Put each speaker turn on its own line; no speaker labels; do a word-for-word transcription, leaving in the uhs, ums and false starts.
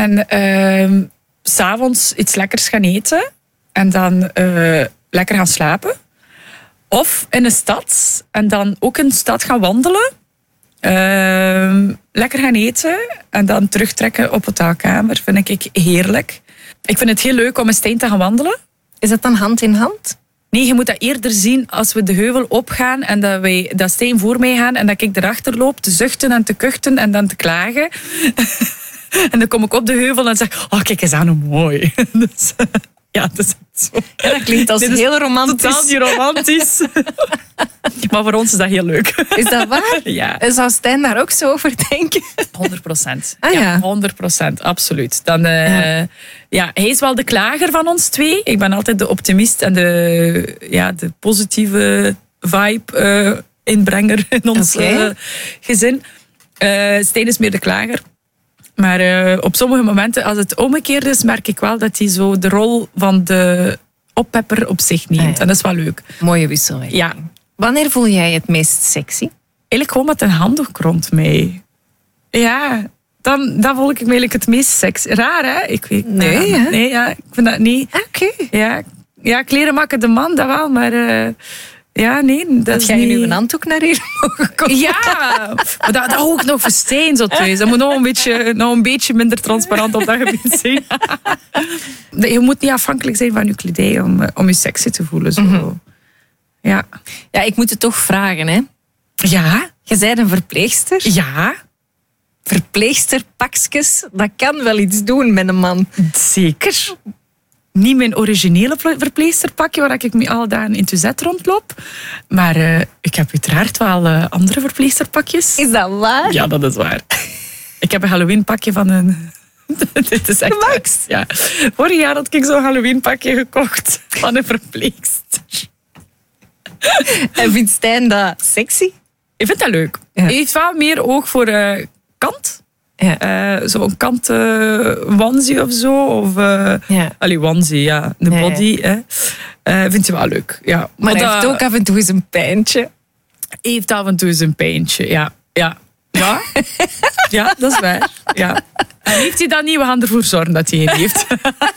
En uh, 's avonds iets lekkers gaan eten. En dan uh, lekker gaan slapen. Of in een stad. En dan ook in de stad gaan wandelen. Uh, lekker gaan eten. En dan terugtrekken op hotelkamer. Vind ik heerlijk. Ik vind het heel leuk om met Stijn te gaan wandelen.
Is dat dan hand in hand?
Nee, je moet dat eerder zien als we de heuvel opgaan en dat, wij, dat Stijn voor mij gaan en dat ik erachter loop te zuchten en te kuchten en dan te klagen. En dan kom ik op de heuvel en zeg oh, kijk eens aan hoe mooi. Dus, ja, dat is zo.
Ja, dat klinkt als heel romantisch.
Totaal niet romantisch. Maar voor ons is dat heel leuk.
Is dat waar?
Ja.
En zou Stijn daar ook zo over denken?
honderd procent.
Ah, ja.
Ja, honderd procent, absoluut. Dan, uh, ja. ja, hij is wel de klager van ons twee. Ik ben altijd de optimist en de, ja, de positieve vibe uh, inbrenger in ons okay. uh, gezin. Uh, Stijn is meer de klager. Maar uh, op sommige momenten, als het omgekeerd is, merk ik wel dat hij zo de rol van de oppepper op zich neemt. Ah, ja. En dat is wel leuk.
Mooie wisseling.
Ja.
Wanneer voel jij het meest sexy?
Eigenlijk gewoon met een handdoek rond mij. Ja, dan, dan voel ik me eigenlijk het meest sexy. Raar, hè? Ik weet,
nee,
ja. Nee, ja, ik vind dat niet.
Oké. Okay.
Ja, ja, kleren maken de man, dat wel, maar... Uh, ja, nee, dat
dat
is
jij
niet...
nu een handdoek naar hier mogen komen?
Ja, maar dat, dat ook nog voor Stijn zo thuis. Dat moet nog een beetje, nog een beetje minder transparant op dat gebied zijn. Je moet niet afhankelijk zijn van je kledij om, om je sexy te voelen. Zo. Mm-hmm. Ja.
Ja, ik moet het toch vragen, hè?
Ja.
Je bent een verpleegster.
Ja.
Verpleegsterpakjes, dat kan wel iets doen met een man.
Zeker. Niet mijn originele verpleegsterpakje waar ik me alle dagen in Tuzet rondloop. Maar uh, ik heb uiteraard wel uh, andere verpleegsterpakjes.
Is dat waar?
Ja, dat is waar. Ik heb een Halloween-pakje van een... Dit is echt
Max.
Ja. Vorig jaar had ik zo'n Halloween-pakje gekocht van een verpleegster.
En vindt Stijn dat sexy?
Ik vind dat leuk.
Ja.
Hij heeft wel meer oog voor uh, kant. Ja. Uh, Zo'n kant uh, onesie of zo. Of, uh,
ja.
Allee, onesie, ja. De
ja,
body.
Ja.
Hè. Uh, vindt hij wel leuk. Ja.
Maar,
maar
hij
dat,
heeft ook af en toe eens een pijntje.
Hij heeft af en toe eens een pijntje, ja. Ja, ja. Ja, dat is waar. Ja. En heeft hij dat niet, we gaan ervoor zorgen dat hij een heeft.